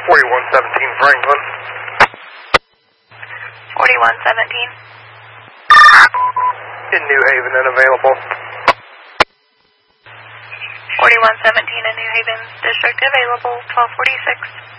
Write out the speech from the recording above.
4117 Franklin. 4117. In New Haven and available. 4117 in New Haven, district available, 1246.